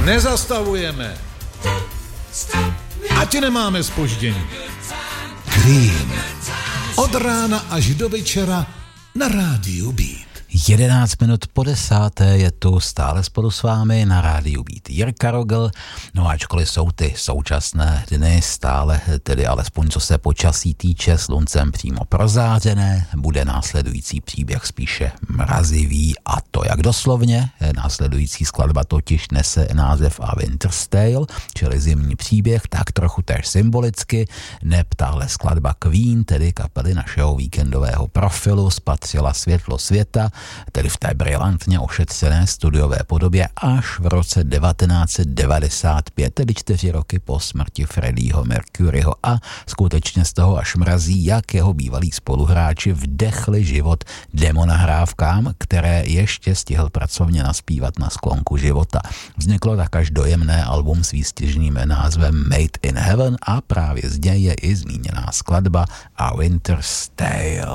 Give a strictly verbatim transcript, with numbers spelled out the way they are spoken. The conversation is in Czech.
Nezastavujeme. Ať nemáme zpoždění. Cream. Od rána až do večera na rádiu Beat. jedenáct minut po desáté je tu stále spolu s vámi na rádiu Beat Jirka Rogl. No ačkoliv jsou ty současné dny stále, tedy alespoň co se počasí týče, sluncem přímo prozářené, bude následující příběh spíše mrazivý, a to jak doslovně. Následující skladba totiž nese název A Winter's Tale, čili zimní příběh, tak trochu též symbolicky, neb tahle skladba Queen, tedy kapely našeho víkendového profilu, spatřila světlo světa, tedy v té brilantně ošetřené studiové podobě až v roce devatenáct set devadesát pět, tedy čtyři roky po smrti Freddieho Mercuryho, a skutečně z toho až mrazí, jak jeho bývalí spoluhráči vdechli život demonahrávkám, které ještě stihl pracovně naspívat na sklonku života. Vzniklo tak až dojemné album s výstižným názvem Made in Heaven a právě z něj je i zmíněná skladba A Winter's Tale.